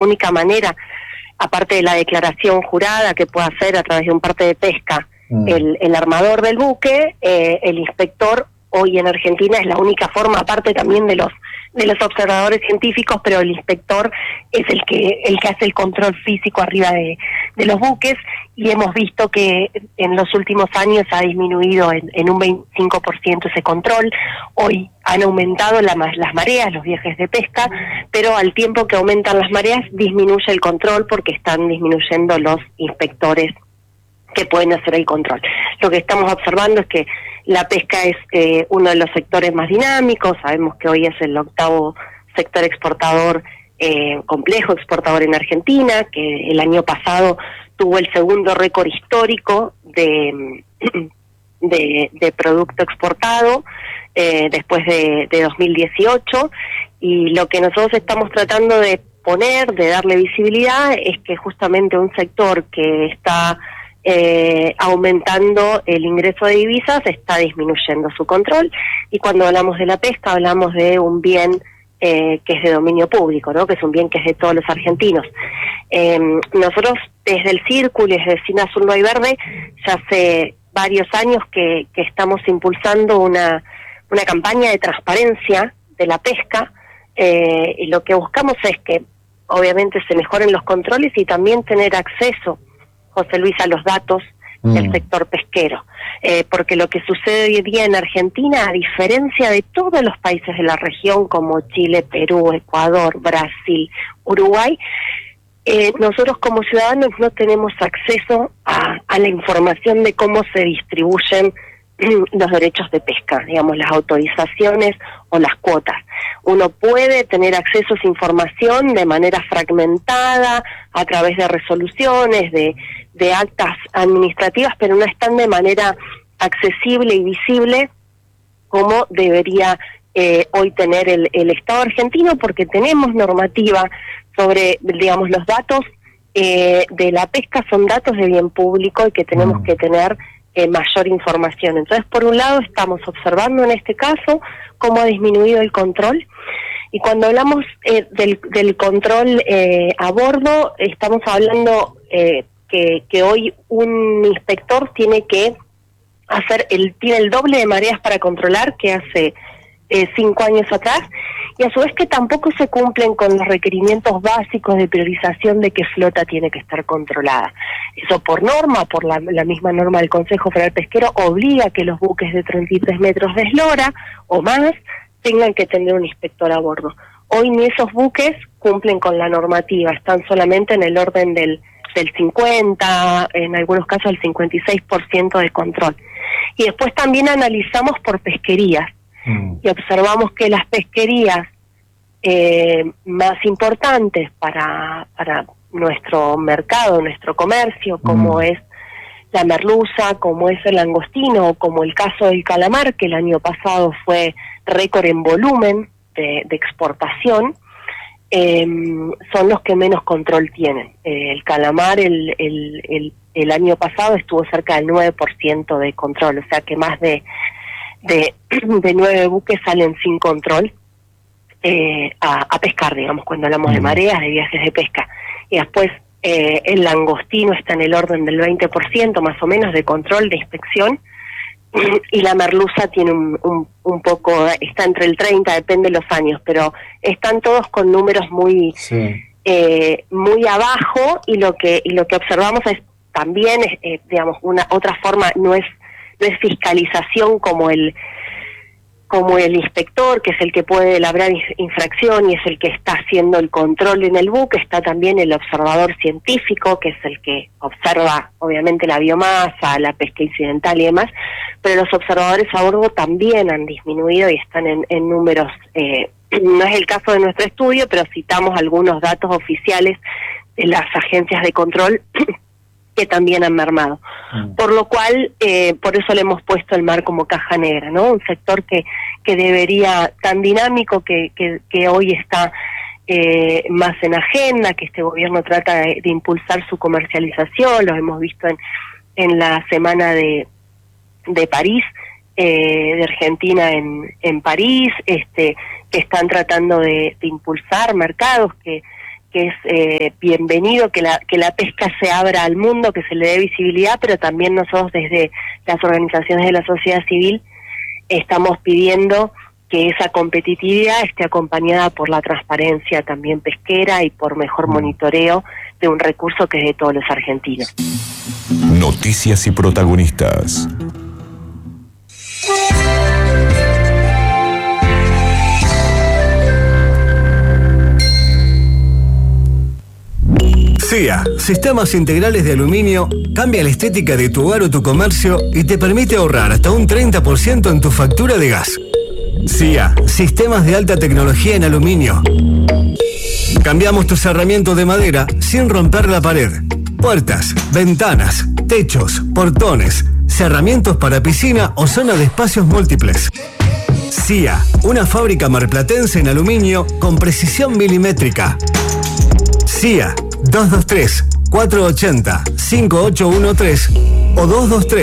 única manera, aparte de la declaración jurada que pueda hacer a través de un parte de pesca el armador del buque, el inspector hoy en Argentina es la única forma, aparte también de los observadores científicos, pero el inspector es el que hace el control físico arriba de los buques, y hemos visto que en los últimos años ha disminuido en un 25% ese control. Hoy han aumentado las mareas, los viajes de pesca, pero al tiempo que aumentan las mareas disminuye el control porque están disminuyendo los inspectores que pueden hacer el control. Lo que estamos observando es que la pesca es uno de los sectores más dinámicos. Sabemos que hoy es el 8º sector exportador, complejo exportador en Argentina, que el año pasado tuvo el segundo récord histórico de producto exportado, después de 2018, y lo que nosotros estamos tratando de darle visibilidad, es que justamente un sector que está aumentando el ingreso de divisas está disminuyendo su control, y cuando hablamos de la pesca hablamos de un bien que es de dominio público, ¿no? Que es un bien que es de todos los argentinos. Nosotros desde el Círculo y desde Cine Azul No Hay Verde ya hace varios años que estamos impulsando una campaña de transparencia de la pesca, y lo que buscamos es que obviamente se mejoren los controles y también tener acceso, José Luis, a los datos del sector pesquero, porque lo que sucede hoy día en Argentina, a diferencia de todos los países de la región como Chile, Perú, Ecuador, Brasil, Uruguay, nosotros como ciudadanos no tenemos acceso a la información de cómo se distribuyen los derechos de pesca, digamos, las autorizaciones o las cuotas. Uno puede tener acceso a esa información de manera fragmentada, a través de resoluciones, de actas administrativas, pero no están de manera accesible y visible como debería hoy tener el Estado argentino, porque tenemos normativa sobre, digamos, los datos de la pesca son datos de bien público y que tenemos que tener mayor información. Entonces, por un lado, estamos observando en este caso cómo ha disminuido el control, y cuando hablamos del control a bordo, estamos hablando que hoy un inspector tiene que tiene el doble de mareas para controlar que hace 5 años atrás, y a su vez que tampoco se cumplen con los requerimientos básicos de priorización de qué flota tiene que estar controlada. Eso por norma, por la misma norma del Consejo Federal Pesquero, obliga que los buques de 33 metros de eslora o más tengan que tener un inspector a bordo. Hoy ni esos buques cumplen con la normativa, están solamente en el orden del 50, en algunos casos el 56% de control. Y después también analizamos por pesquerías, y observamos que las pesquerías más importantes para nuestro mercado, nuestro comercio, como es la merluza, como es el langostino, como el caso del calamar, que el año pasado fue récord en volumen de exportación, son los que menos control tienen. El calamar el año pasado estuvo cerca del 9% de control, o sea que más de 9 buques salen sin control a pescar, digamos, cuando hablamos de mareas, de viajes de pesca. Y después el langostino está en el orden del 20% más o menos de control, de inspección, y la merluza tiene un poco, está entre el 30, depende de los años, pero están todos con números muy abajo, y lo que observamos es también, digamos, una otra forma, no es fiscalización como el inspector, que es el que puede labrar infracción y es el que está haciendo el control en el buque. Está también el observador científico, que es el que observa obviamente la biomasa, la pesca incidental y demás, pero los observadores a bordo también han disminuido y están en números, no es el caso de nuestro estudio, pero citamos algunos datos oficiales de las agencias de control que también han mermado. Por lo cual, por eso le hemos puesto el mar como caja negra, ¿no? Un sector que debería, tan dinámico, que hoy está más en agenda, que este gobierno trata de impulsar su comercialización. Los hemos visto en la semana de París, de Argentina en París, que están tratando de impulsar mercados que que es bienvenido que la pesca se abra al mundo, que se le dé visibilidad, pero también nosotros desde las organizaciones de la sociedad civil estamos pidiendo que esa competitividad esté acompañada por la transparencia también pesquera y por mejor monitoreo de un recurso que es de todos los argentinos. Noticias y protagonistas. SIA, Sistemas Integrales de Aluminio, cambia la estética de tu hogar o tu comercio y te permite ahorrar hasta un 30% en tu factura de gas. SIA, Sistemas de Alta Tecnología en Aluminio. Cambiamos tu cerramiento de madera sin romper la pared. Puertas, ventanas, techos, portones, cerramientos para piscina o zona de espacios múltiples. SIA, una fábrica marplatense en aluminio con precisión milimétrica. SIA 223-480-5813 o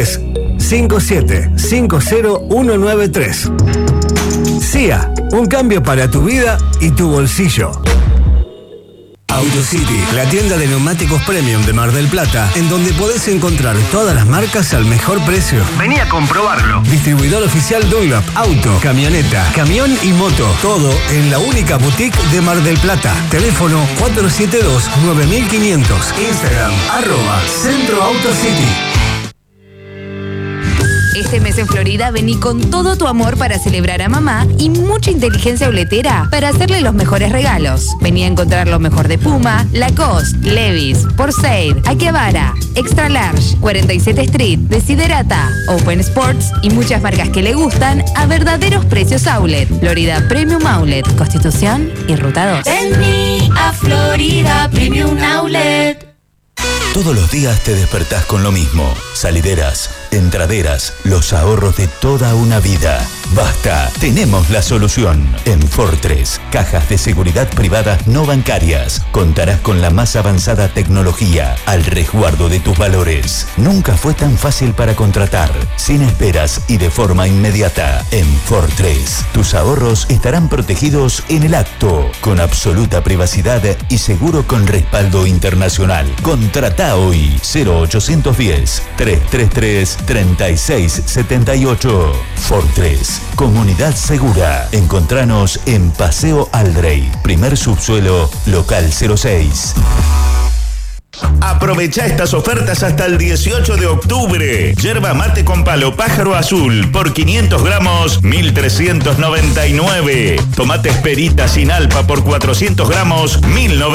223-5750-193. SIA, un cambio para tu vida y tu bolsillo. AutoCity, la tienda de neumáticos premium de Mar del Plata, en donde podés encontrar todas las marcas al mejor precio. Vení a comprobarlo. Distribuidor oficial Dunlop, auto, camioneta, camión y moto. Todo en la única boutique de Mar del Plata. Teléfono 472-9500. Instagram, @CentroAutoCity. Este mes en Florida vení con todo tu amor para celebrar a mamá y mucha inteligencia boletera para hacerle los mejores regalos. Vení a encontrar lo mejor de Puma, Lacoste, Levi's, Porsaid, Akihabara, Extra Large, 47 Street, Desiderata, Open Sports y muchas marcas que le gustan a verdaderos precios outlet. Florida Premium Outlet, Constitución y Ruta 2. Vení a Florida Premium Outlet. Todos los días te despertás con lo mismo. Salideras, entraderas, los ahorros de toda una vida. Basta, tenemos la solución. En Fortress, cajas de seguridad privadas no bancarias. Contarás con la más avanzada tecnología al resguardo de tus valores. Nunca fue tan fácil para contratar, sin esperas y de forma inmediata. En Fortress, tus ahorros estarán protegidos en el acto, con absoluta privacidad y seguro con respaldo internacional. Contrata hoy 0810-333-3678. Fortress, comunidad segura. Encontranos en Paseo Aldrey, primer subsuelo, local 06. Aprovecha estas ofertas hasta el 18 de octubre. Yerba mate con palo pájaro azul por 500 gramos, 1.399. Tomates perita sin alpa por 400 gramos, 1.090.